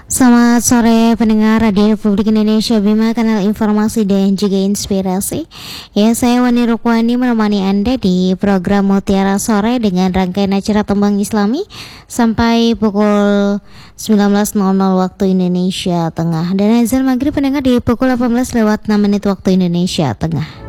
Selamat sore pendengar Radio Republik Indonesia Bima, kanal informasi dan juga inspirasi. Ya, saya Wani Rukwani menemani Anda di program Mutiara Sore dengan rangkaian acara tembang Islami sampai pukul 19.00 waktu Indonesia Tengah. Dan azan maghrib pendengar di pukul 18 lewat 6 menit waktu Indonesia Tengah.